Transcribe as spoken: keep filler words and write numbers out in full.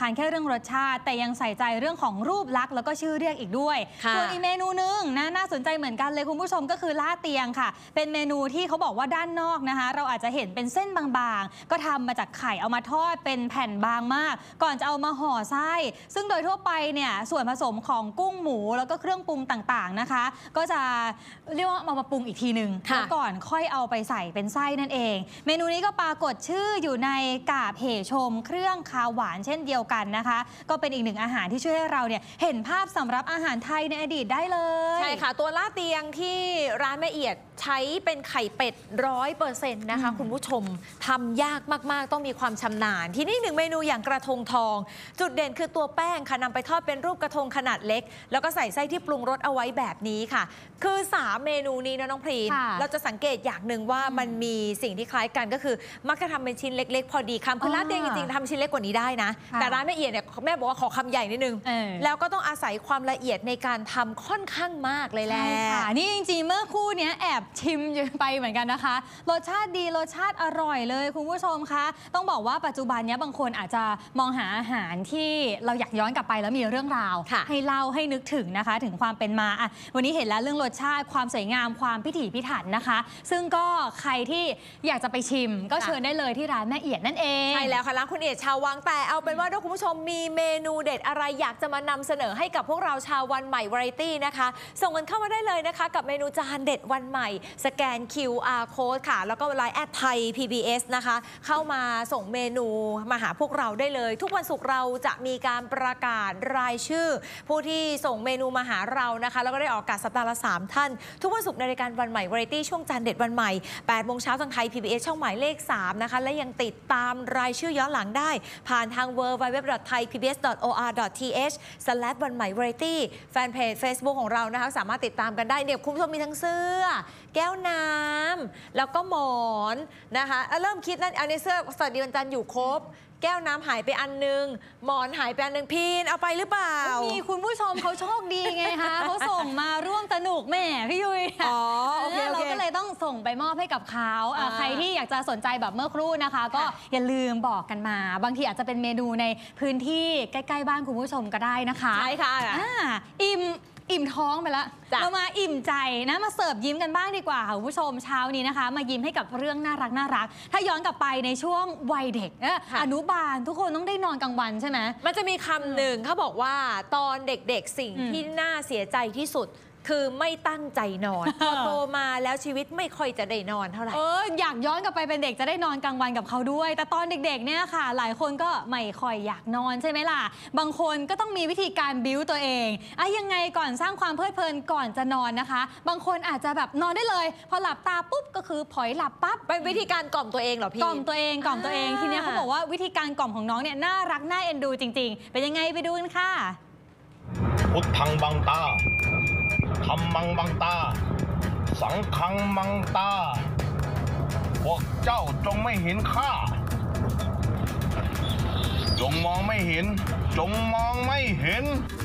คัญแค่เรื่องรสชาติแต่ยังใส่ใจเรื่องของรูปลักษณ์แล้วก็ชื่อเรียกอีกด้วยส่วนอีกเมนูนึงนะน่าสนใจเหมือนกันเลยคุณผู้ชมก็คือลาดเตียงค่ะเป็นเมนูที่เขาบอกว่าด้านนอกนะคะเราอาจจะเห็นเป็นเส้นบางๆก็ทำมาจากไข่เอามาทอดเป็นแผ่นบางมากก่อนจะเอามาห่อไส้ซึ่งโดยทั่วไปเนี่ยส่วนผสมของกุ้งหมูแล้วก็เครื่องปรุงต่างๆนะคะก็จะเรียกว่ามามาปรุงอีกทีหนึ่งแล้วก่อนค่อยเอาไปใส่เป็นไส้นั่นเองเมนูนี้ก็ปรากฏชื่ออยู่ในกาบเหชมเครื่องคาวหวานเช่นเดียวกันนะคะก็เป็นอีกหนึ่งอาหารที่ช่วยให้เราเนี่ยเห็นภาพสำหรับอาหารไทยในอดีตได้เลยใช่ค่ะตัวลาดเตียงที่ร้านแม่เอียดใช้เป็นไข่เป็ดร้อยเปอร์เซ็นต์นะคะคุณผู้ชมทำยากมากๆต้องมีความชำนาญที่นี่หนึ่งเมนูอย่างกระทงทองจุดเด่นคือตัวแป้งค่ะนำไปทอดเป็นรูปกระทงขนาดเล็กแล้วก็ใส่ไส้ที่ปรุงรสเอาไว้แบบนี้ค่ะคือสามเมนูนี้นะน้องพรีนเราจะสังเกตอย่างหนึ่งว่ามันมีสิ่งที่คล้ายกันก็คือมักจะทำเป็นชิ้นเล็กๆพอดีคำคือลาดเตียงจริงๆทำชิ้นเล็กกว่านี้ได้นะแต่ร้านแม่เอียดเนี่ยแม่บอกว่าขอคำใหญ่นิดนึงแล้วก็ต้องอาศัยความละเอียดในการทำค่อนข้างมากเลยแหละนี่จริงๆเมื่อคู่นี้แอบชิมไปเหมือนกันนะคะรสชาติดีรสชาติอร่อยเลยคุณผู้ชมคะต้องบอกว่าปัจจุบันนี้บางคนอาจจะมองหาอาหารที่เราอยากย้อนกลับไปแล้วมีเรื่องราวให้เล่าให้นึกถึงนะคะถึงความเป็นมาอ่ะวันนี้เห็นแล้วเรื่องรสชาติความสวยงามความพิถีพิถันนะคะซึ่งก็ใครที่อยากจะไปชิมก็เชิญได้เลยที่ร้านแม่เอียดนั่นเองใช่แล้วค่ะร้านคุณเอียดชาววังแต่เอาเป็นว่าถ้าคุณผู้ชมมีเมนูเด็ดอะไรอยากจะมานำเสนอให้กับพวกเราชาววันใหม่วาไรตี้นะคะส่งกันเข้ามาได้เลยนะคะกับเมนูจานเด็ดวันใหม่สแกน คิว อาร์ Code ค่ะแล้วก็ไลน์แอดไทย พี บี เอส นะคะเข้ามาส่งเมนูมาหาพวกเราได้เลยทุกวันศุกร์เราจะมีการประกาศรายชื่อผู้ที่ส่งเมนูมาหาเรานะคะแล้วก็ได้ออกอากาศสัปดาห์ละสามท่านทุกวันศุกร์ในรายการวันใหม่วาไรตี้ช่วงจานเด็ดวันใหม่แปดโมงเช้าทางไทย พี บี เอส ช่องหมายเลขสามนะคะและยังติดตามรายชื่อย้อนหลังได้ผ่านทาง ดับเบิลยู ดับเบิลยู ดับเบิลยู ดอท ไทย พี บี เอส ดอท โอ อาร์ ดอท ที เอช สแลช วันใหม่วาไรตี้แฟนเพจ Facebook ของเรานะคะสามารถติดตามกันได้เนี่ยคุณผู้ชมมีทั้งเสื้อแก้วน้ำแล้วก็หมอนนะคะเริ่มคิดนั่นเอาในเสื้อสวัสดีวันจันทร์อยู่ครบแก้วน้ำหายไปอันนึงหมอนหายไปอันนึงพีนเอาไปหรือเปล่ามีคุณผู้ชมเขาโชคดีไงคะเขาส่งมาร่วมสนุกแม่พี่ยุ้ยอ๋อโอเคเราก็เลยต้องส่งไปมอบให้กับเขาใครที่อยากจะสนใจแบบเมื่อครู่นะคะก็อย่าลืมบอกกันมาบางทีอาจจะเป็นเมนูในพื้นที่ใกล้ๆบ้านคุณผู้ชมก็ได้นะคะใช่ค่ะอิ่มอิ่มท้องไปแล้วเรามาอิ่มใจนะมาเสิร์ฟยิ้มกันบ้างดีกว่าค่ะคุณผู้ชมเช้านี้นะคะมายิ้มให้กับเรื่องน่ารักน่ารักถ้าย้อนกลับไปในช่วงวัยเด็กอนุบาลทุกคนต้องได้นอนกลางวันใช่ไหมมันจะมีคำหนึ่งเขาบอกว่าตอนเด็กๆสิ่งที่น่าเสียใจที่สุดคือไม่ตั้งใจนอนพอโตมาแล้วชีวิตไม่ค่อยจะได้นอนเท่าไหร่เอออยากย้อนกลับไปเป็นเด็กจะได้นอนกลางวันกับเขาด้วยแต่ตอนเด็กๆเนี่ยค่ะหลายคนก็ไม่ค่อยอยากนอนใช่ไหมล่ะบางคนก็ต้องมีวิธีการบิ้วตัวเองอ่ะยังไงก่อนสร้างความเพลิดเพลินก่อนจะนอนนะคะบางคนอาจจะแบบนอนได้เลยพอหลับตาปุ๊บก็คือผอยหลับปั๊บเป็นวิธีการกล่อมตัวเองเหรอพี่กล่อมตัวเองกล่อมตัวเองทีนี้เขาบอกว่าวิธีการกล่อมของน้องเนี่ยน่ารักน่าเอ็นดูจริงๆเป็นยังไงไปดูกันค่ะพุทธังบังตาธัมมังบังตาสังฆังบังตาพวกเจ้าจงไม่เห็นข้าจงมองไม่เห็นจงมองไม่เห็น